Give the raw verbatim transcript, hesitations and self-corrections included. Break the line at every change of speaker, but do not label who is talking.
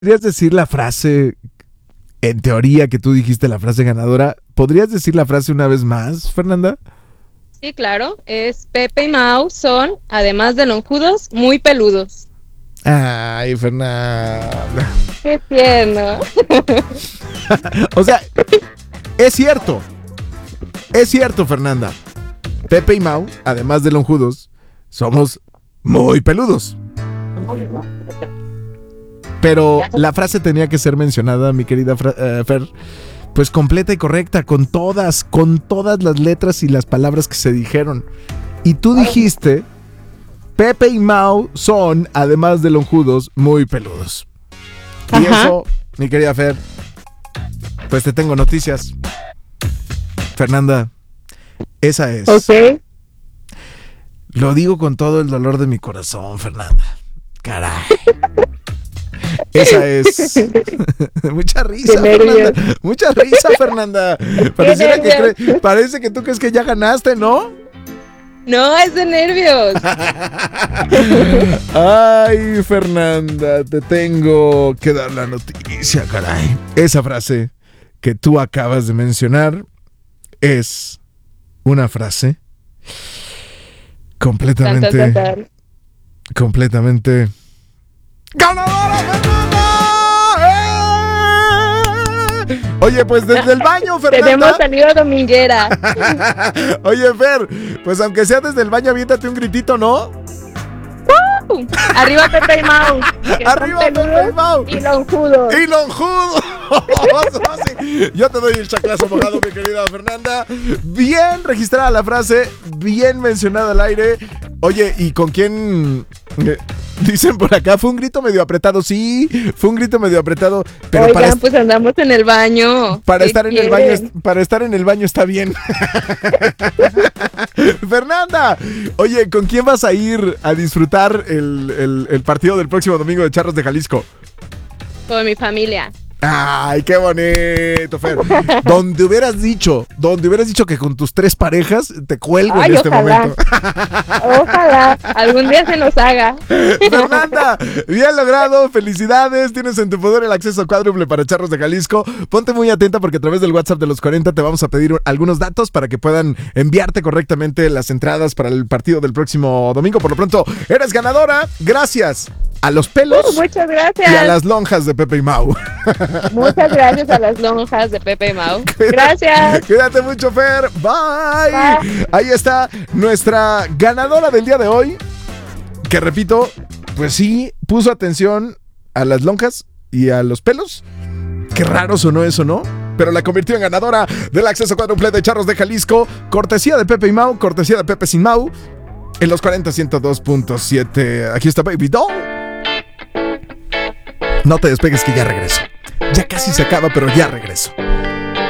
¿Podrías decir la frase, en teoría que tú dijiste la frase ganadora? ¿Podrías decir la frase una vez más, Fernanda?
Sí, claro. Es Pepe y Mau son, además de lonjudos, muy peludos.
Ay, Fernanda.
Qué tierno.
O sea, es cierto. Es cierto, Fernanda. Pepe y Mau, además de lonjudos, somos muy peludos. Pero la frase tenía que ser mencionada, mi querida Fra- uh, Fer, pues completa y correcta, con todas, con todas las letras y las palabras que se dijeron. Y tú dijiste, Pepe y Mau son, además de lonjudos, muy peludos. Y
Ajá.
eso, mi querida Fer, pues te tengo noticias. Fernanda, esa es.
Ok.
Lo digo con todo el dolor de mi corazón, Fernanda. Caray. Esa es. Mucha risa,
Qué nervios.
Fernanda. Mucha risa, Fernanda. Pareciera que cre- Parece que tú crees que ya ganaste, ¿no?
No, es de nervios.
Ay, Fernanda, te tengo que dar la noticia, caray. Esa frase que tú acabas de mencionar es una frase completamente,
Tan, tan, tan, tan.
completamente ¡ganadora, Fernanda! ¡Eh! Oye, pues desde el baño, Fernanda.
Tenemos salida dominguera.
Oye, Fer, pues aunque sea desde el baño, aviéntate un gritito, ¿no?
¡Uh! Arriba Pepe y Mau. que son
Arriba, Pepe y
peludos
Mau.
Y lonjudos.
¡Y lonjudo! Sí. Yo te doy el chaclazo mojado, mi querida Fernanda. Bien registrada la frase, bien mencionada al aire. Oye, ¿y con quién? Eh, dicen por acá, fue un grito medio apretado. Sí, fue un grito medio apretado. Pero
Oigan,
para, est-
pues andamos en el baño.
para
¿Qué
estar en el
quieren?
baño, es- para estar en el baño está bien. Fernanda, oye, ¿con quién vas a ir a disfrutar el, el- el partido del próximo domingo de Charros de Jalisco?
Con mi familia.
Ay, qué bonito, Fer. Donde hubieras dicho, donde hubieras dicho que con tus tres parejas, te cuelgo
Ay,
en este
ojalá.
momento.
Ojalá algún día se nos haga.
Fernanda, bien logrado, felicidades. Tienes en tu poder el acceso cuádruple para Charros de Jalisco. Ponte muy atenta porque a través del WhatsApp de los cuarenta te vamos a pedir algunos datos para que puedan enviarte correctamente las entradas para el partido del próximo domingo. Por lo pronto, eres ganadora. Gracias a los pelos
Uh, muchas
y
gracias.
a las lonjas de Pepe y Mau.
Muchas gracias a las lonjas de Pepe y Mau. Gracias.
Cuídate mucho, Fer. Bye.
Bye.
Ahí está nuestra ganadora del día de hoy. Que repito, pues sí, puso atención a las lonjas y a los pelos. Qué raro sonó eso, ¿no? Pero la convirtió en ganadora del acceso cuádruple de Charros de Jalisco. Cortesía de Pepe y Mau, cortesía de Pepe sin Mau. En los cuarenta ciento dos punto siete. Aquí está Baby Doll. No te despegues que ya regreso. Ya casi se acaba, pero ya regreso.